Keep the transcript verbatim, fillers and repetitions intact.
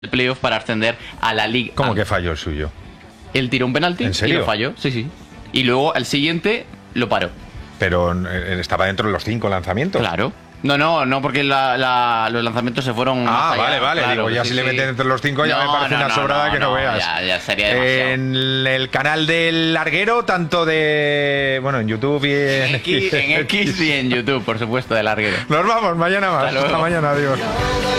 el playoff para ascender a la Liga. ¿Cómo que falló el suyo? Él tiró un penalti ¿En serio? y lo falló, sí, sí. Y luego al siguiente lo paró. Pero eh, estaba dentro de los cinco lanzamientos. Claro. No, no, no, porque la, la, los lanzamientos se fueron. Ah, más allá. vale, vale. Claro, Digo, ya sí, si le sí. meten entre los cinco ya No, me parece no, una no, sobrada no, que no, no, veas. Ya, ya sería demasiado. En el canal del Larguero, tanto de. Bueno, en YouTube y en. En X, en X y en YouTube, por supuesto, de Larguero. Nos vamos, mañana más. Hasta luego. Hasta mañana, adiós.